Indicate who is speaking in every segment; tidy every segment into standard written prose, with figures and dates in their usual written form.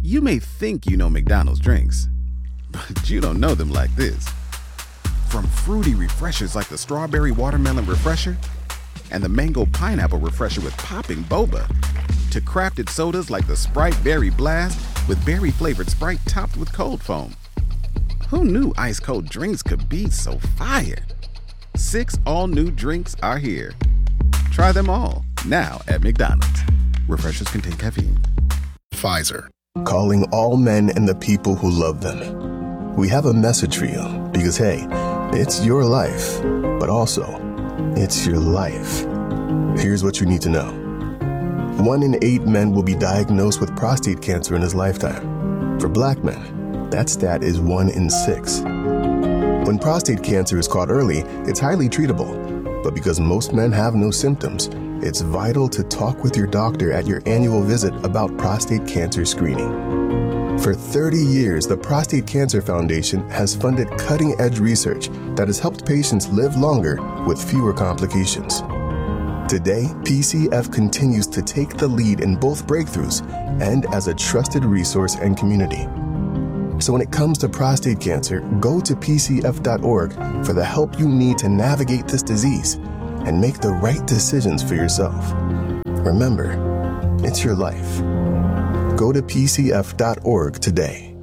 Speaker 1: You may think you know McDonald's drinks, but you don't know them like this. From fruity refreshers like the Strawberry Watermelon Refresher and the Mango Pineapple Refresher with popping boba, to crafted sodas like the Sprite Berry Blast with berry-flavored Sprite topped with cold foam. Who knew ice-cold drinks could be so fire? 6 all-new drinks are here. Try them all, now at McDonald's. Refreshers contain caffeine.
Speaker 2: Pfizer. Calling all men and the people who love them. We have a message for you because, hey, it's your life, but also, it's your life. Here's what you need to know. 1 in 8 men will be diagnosed with prostate cancer in his lifetime. For black men, that stat is 1 in 6. When prostate cancer is caught early, it's highly treatable. But because most men have no symptoms, it's vital to talk with your doctor at your annual visit about prostate cancer screening. For 30 years, the Prostate Cancer Foundation has funded cutting-edge research that has helped patients live longer with fewer complications. Today, PCF continues to take the lead in both breakthroughs and as a trusted resource and community. So when it comes to prostate cancer, go to pcf.org for the help you need to navigate this disease and make the right decisions for yourself. Remember, it's your life. Go to pcf.org today.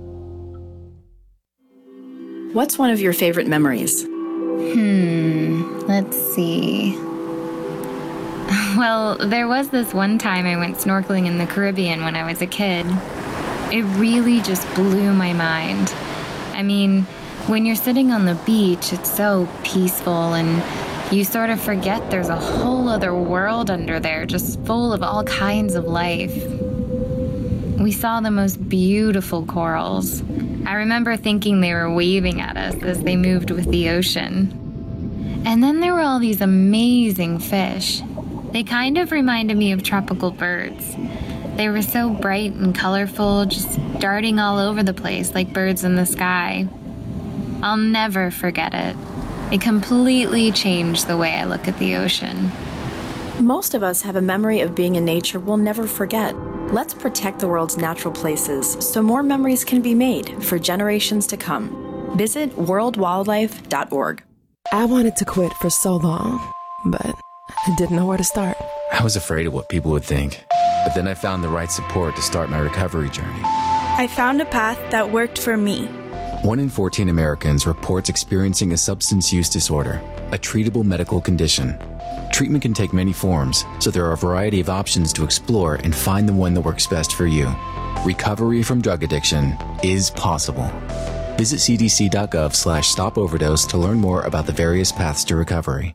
Speaker 3: What's one of your favorite memories?
Speaker 4: Let's see. Well, there was this one time I went snorkeling in the Caribbean when I was a kid. It really just blew my mind. I mean, when you're sitting on the beach, it's so peaceful and you sort of forget there's a whole other world under there, just full of all kinds of life. We saw the most beautiful corals. I remember thinking they were waving at us as they moved with the ocean. And then there were all these amazing fish. They kind of reminded me of tropical birds. They were so bright and colorful, just darting all over the place like birds in the sky. I'll never forget it. It completely changed the way I look at the ocean.
Speaker 3: Most of us have a memory of being in nature we'll never forget. Let's protect the world's natural places so more memories can be made for generations to come. Visit worldwildlife.org.
Speaker 5: I wanted to quit for so long, but I didn't know where to start.
Speaker 6: I was afraid of what people would think, but then I found the right support to start my recovery journey.
Speaker 7: I found a path that worked for me.
Speaker 6: 1 in 14 Americans reports experiencing a substance use disorder, a treatable medical condition. Treatment can take many forms, so there are a variety of options to explore and find the one that works best for you. Recovery from drug addiction is possible. Visit cdc.gov/stopoverdose to learn more about the various paths to recovery.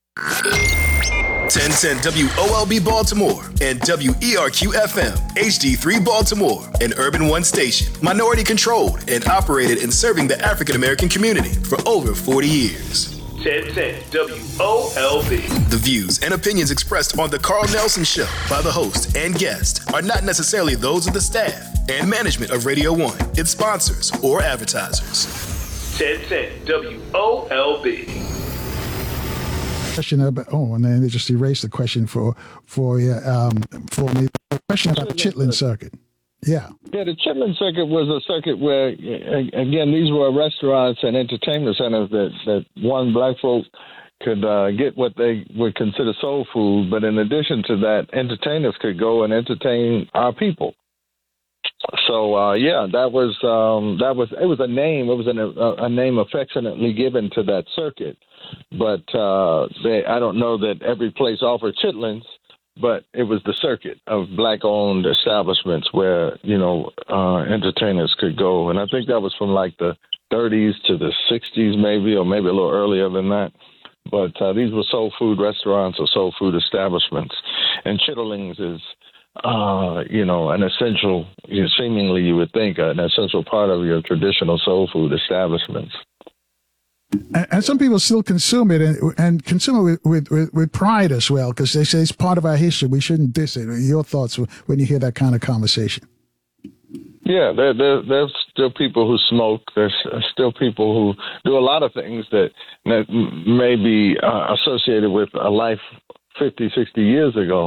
Speaker 8: 1010 WOLB Baltimore and WERQ-FM HD3 Baltimore, an Urban One station, minority controlled and operated in serving the African American community for over 40 years. 1010 WOLB. The views and opinions expressed on The Carl Nelson Show by the host and guest are not necessarily those of the staff and management of Radio 1, its sponsors, or advertisers. 1010 WOLB.
Speaker 9: Question about, and then they just erased the question for me. The question about the Chitlin Circuit. Yeah,
Speaker 10: the Chitlin Circuit was a circuit where, again, these were restaurants and entertainment centers that black folk could get what they would consider soul food, but in addition to that, entertainers could go and entertain our people. So that was a name. It was a name affectionately given to that circuit. But I don't know that every place offered chitlins, but it was the circuit of black-owned establishments where entertainers could go, and I think that was from like the 30s to the 60s, maybe, or maybe a little earlier than that. But these were soul food restaurants or soul food establishments, and chitterlings is an essential, seemingly you would think, an essential part of your traditional soul food establishments.
Speaker 9: And some people still consume it and consume it with pride as well, because they say it's part of our history. We shouldn't diss it. Your thoughts when you hear that kind of conversation?
Speaker 10: Yeah, there's still people who smoke. There's still people who do a lot of things that may be associated with a life 50, 60 years ago.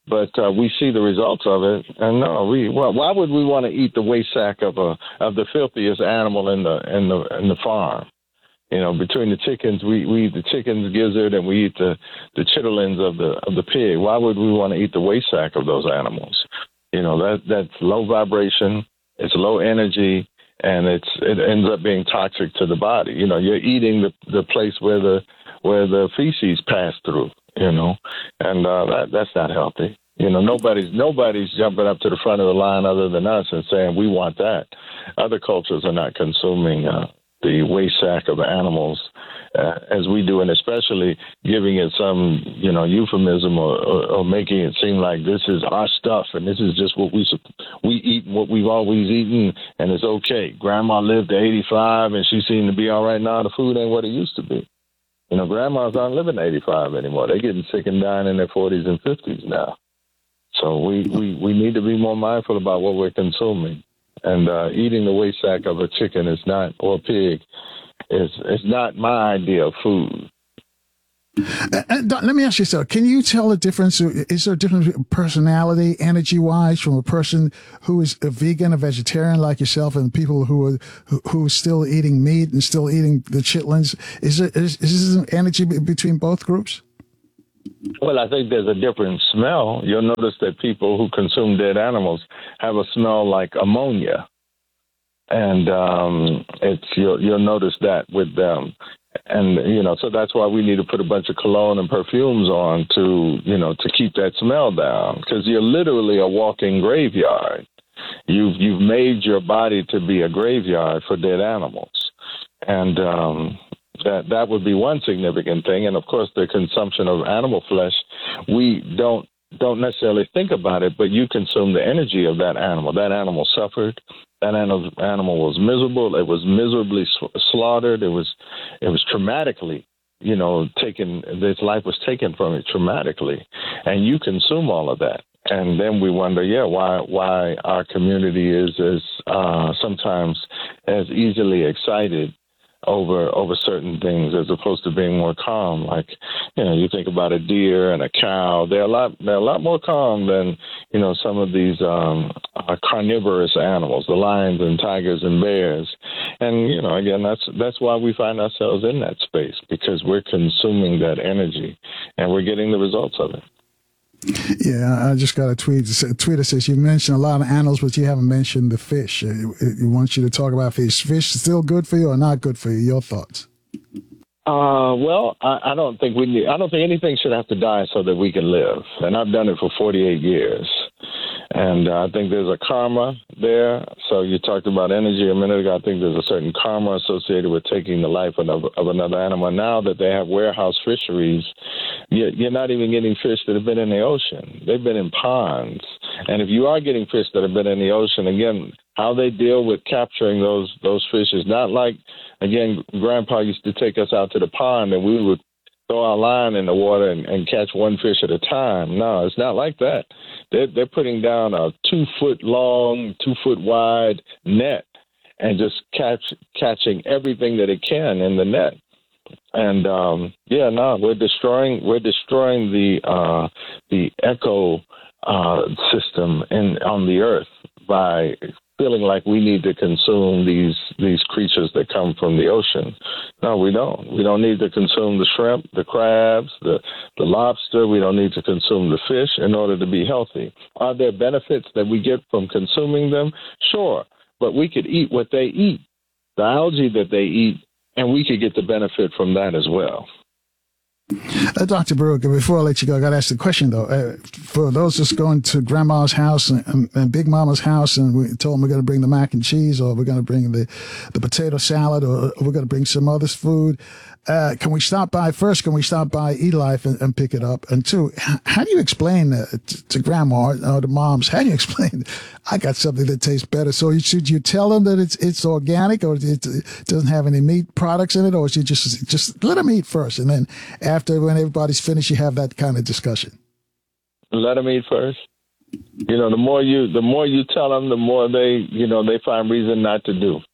Speaker 10: But we see the results of it, and no, why would we want to eat the waste sack of the filthiest animal in the farm? You know, between the chickens, we eat the chicken's gizzard, and we eat the chitterlings of the pig. Why would we want to eat the waste sack of those animals? You know, that's low vibration, it's low energy, and it ends up being toxic to the body. You know, you're eating the place where the feces pass through. You know, and that's not healthy. You know, nobody's jumping up to the front of the line other than us and saying we want that. Other cultures are not consuming the waste sack of animals as we do, and especially giving it some, you know, euphemism or making it seem like this is our stuff and this is just what we eat, what we've always eaten, and it's okay. Grandma lived to 85 and she seemed to be all right now. The food ain't what it used to be. You know, grandmas aren't living to 85 anymore. They're getting sick and dying in their 40s and 50s now. So we need to be more mindful about what we're consuming. And eating the waste sack of a chicken is not, or a pig, is not my idea of food.
Speaker 9: Let me ask you something. Can you tell the difference? Is there a difference in personality, energy-wise, from a person who is a vegan, a vegetarian like yourself, and people who are still eating meat and still eating the chitlins? Is there an energy between both groups?
Speaker 10: Well, I think there's a different smell. You'll notice that people who consume dead animals have a smell like ammonia, and you'll notice that with them. And, you know, so that's why we need to put a bunch of cologne and perfumes on to keep that smell down, because you're literally a walking graveyard. You've made your body to be a graveyard for dead animals. And that would be one significant thing. And, of course, the consumption of animal flesh, we don't necessarily think about it, but you consume the energy of that animal. That animal suffered. That animal was miserable. It was miserably slaughtered. It was traumatically, you know, taken. Its life was taken from it traumatically, and you consume all of that. And then we wonder, why our community is sometimes as easily excited over certain things as opposed to being more calm. Like, you know, you think about a deer and a cow, they're a lot more calm than, you know, some of these carnivorous animals, the lions and tigers and bears. And, you know, again, that's why we find ourselves in that space, because we're consuming that energy and we're getting the results of it.
Speaker 9: Yeah, I just got a tweet. A tweet that says you mentioned a lot of animals, but you haven't mentioned the fish. It wants you to talk about fish. Fish still good for you or not good for you? Your thoughts?
Speaker 10: Well, I don't think anything should have to die so that we can live. And I've done it for 48 years. And I think there's a karma there. So you talked about energy a minute ago. I think there's a certain karma associated with taking the life of another animal. Now that they have warehouse fisheries, you're not even getting fish that have been in the ocean. They've been in ponds. And if you are getting fish that have been in the ocean, again, how they deal with capturing those fish is not like, again, Grandpa used to take us out to the pond and we would throw our line in the water and catch one fish at a time. No, it's not like that. They're putting down a 2-foot long, 2-foot wide net and just catching everything that it can in the net. And we're destroying the eco system on the earth by feeling like we need to consume these creatures that come from the ocean. No, we don't. We don't need to consume the shrimp, the crabs, the lobster. We don't need to consume the fish in order to be healthy. Are there benefits that we get from consuming them? Sure, but we could eat what they eat, the algae that they eat, and we could get the benefit from that as well.
Speaker 9: Dr. Baruch, before I let you go, I got to ask the question, though. For those that's going to Grandma's house and Big Mama's house, and we told them we're going to bring the mac and cheese, or we're going to bring the potato salad, or we're going to bring some other food, can we stop by Eat Life and pick it up? And two, how do you explain to Grandma or the moms, how do you explain, I got something that tastes better? So should you tell them that it's organic, or it doesn't have any meat products in it, or should you just let them eat first, and then after, when everybody's finished, you have that kind of discussion?
Speaker 10: Let them eat first. You know, the more you tell them, the more they find reason not to do.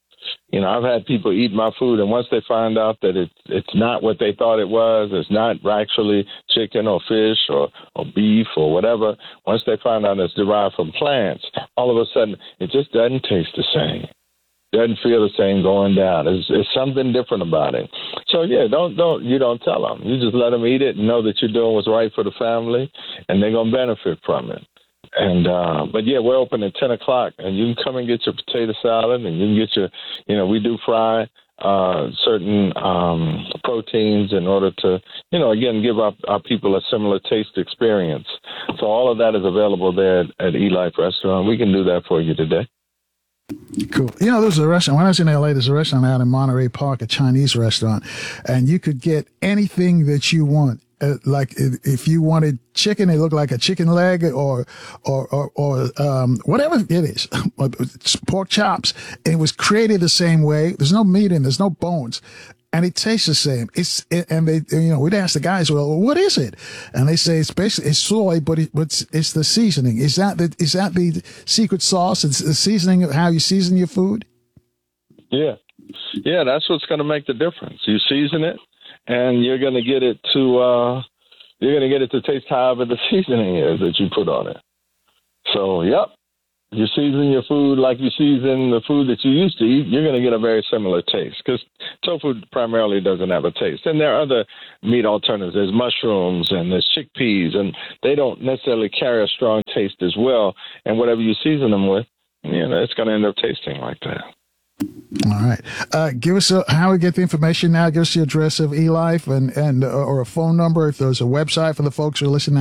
Speaker 10: I've had people eat my food, and once they find out that it's not what they thought it was, it's not actually chicken or fish or beef or whatever, once they find out it's derived from plants, all of a sudden it just doesn't taste the same. Doesn't feel the same going down. It's something different about it. So you don't tell them. You just let them eat it and know that you're doing what's right for the family, and they're gonna benefit from it. And but we're open at 10 o'clock, and you can come and get your potato salad, and you can get your, we do fry certain proteins in order to, again, give our people a similar taste experience. So all of that is available there at eLife Restaurant. We can do that for you today.
Speaker 9: Cool. There's a restaurant. When I was in LA, there's a restaurant out in Monterey Park, a Chinese restaurant, and you could get anything that you want. Like if you wanted chicken, it looked like a chicken leg or whatever it is, pork chops. It was created the same way. There's no meat in, there's no bones, and it tastes the same. We'd ask the guys, well, what is it? And they say it's soy, but it's the seasoning. Is that the secret sauce? It's the seasoning of how you season your food. Yeah,
Speaker 10: that's what's going to make the difference. You season it, and you're going to get it to taste however the seasoning is that you put on it. So, you season your food like you season the food that you used to eat, you're going to get a very similar taste, because tofu primarily doesn't have a taste. And there are other meat alternatives. There's mushrooms and there's chickpeas, and they don't necessarily carry a strong taste as well. And whatever you season them with, it's going to end up tasting like that.
Speaker 9: All right. Give us how we get the information now. Give us the address of eLife and or a phone number if there's a website for the folks who are listening.